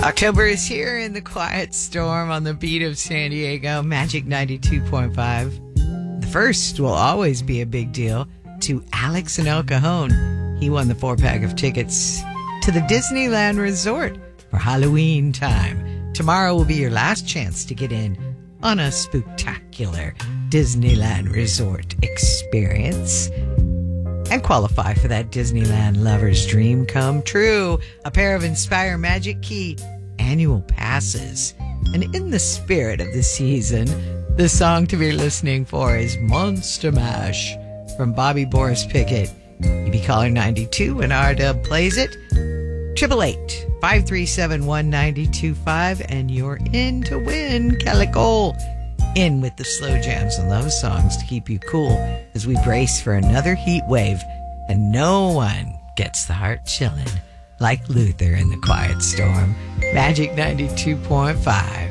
October is here in the quiet storm on the beat of San Diego, Magic 92.5. The first will always be a big deal to Alex and El Cajon. He won the 4-pack of tickets to the Disneyland Resort for Halloween time. Tomorrow will be your last chance to get in on a spectacular Disneyland Resort experience and qualify for that Disneyland lover's dream come true. A pair of Inspire Magic Key annual passes. And in the spirit of the season, the song to be listening for is Monster Mash from Bobby Boris Pickett. You be caller 92 when R-Dub plays it. 888-537-1925 and you're in to win Calico. In with the slow jams and love songs to keep you cool as we brace for another heat wave, and no one gets the heart chilling like Luther in the quiet storm. Magic 92.5.